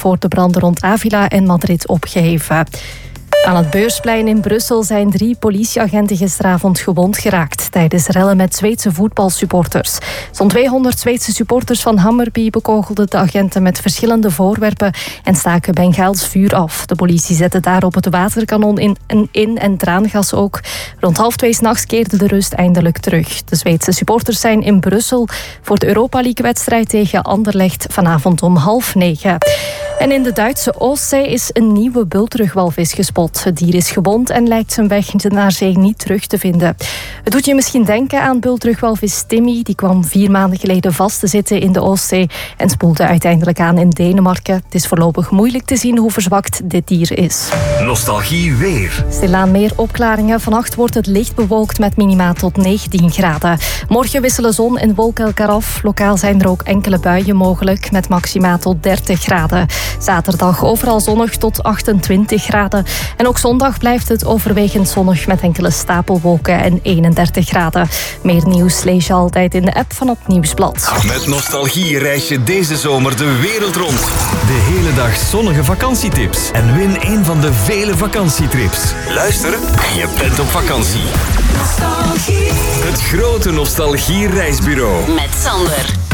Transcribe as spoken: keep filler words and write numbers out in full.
voor de branden rond Avila en Madrid opgeheven. Aan het Beursplein in Brussel zijn drie politieagenten gisteravond gewond geraakt tijdens rellen met Zweedse voetbalsupporters. Zo'n tweehonderd Zweedse supporters van Hammarby bekogelden de agenten met verschillende voorwerpen en staken Bengaals vuur af. De politie zette daarop het waterkanon in en, in en traangas ook. Rond half twee 's nachts keerde de rust eindelijk terug. De Zweedse supporters zijn in Brussel voor de Europa League-wedstrijd tegen Anderlecht vanavond om half negen. En in de Duitse Oostzee is een nieuwe bultrugwalvis gespot. Het dier is gewond en lijkt zijn weg naar zee niet terug te vinden. Het doet je misschien denken aan bultrugwalvis Timmy. Die kwam vier maanden geleden vast te zitten in de Oostzee en spoelde uiteindelijk aan in Denemarken. Het is voorlopig moeilijk te zien hoe verzwakt dit dier is. Nostalgie weer. Stilaan meer opklaringen. Vannacht wordt het licht bewolkt met minima tot negentien graden. Morgen wisselen zon en wolken elkaar af. Lokaal zijn er ook enkele buien mogelijk met maxima tot dertig graden. Zaterdag overal zonnig tot achtentwintig graden. En ook zondag blijft het overwegend zonnig met enkele stapelwolken en eenendertig graden. Meer nieuws lees je altijd in de app van Op Nieuwsblad. Met Nostalgie reis je deze zomer de wereld rond. De hele dag zonnige vakantietips. En win een van de vele vakantietrips. Luister en je bent op vakantie. Nostalgie. Het grote Nostalgie reisbureau. Met Sander.